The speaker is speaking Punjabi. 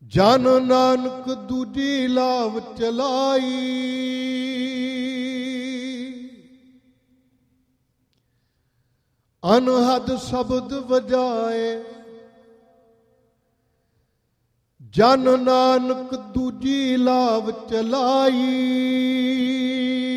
ਜਨ ਨਾਨਕ ਦੂਜੀ ਲਾਵ ਚਲਾਈ, ਅਨਹਦ ਸ਼ਬਦ ਵਜਾਏ। ਜਨ ਨਾਨਕ ਦੂਜੀ ਲਾਵ ਚਲਾਈ,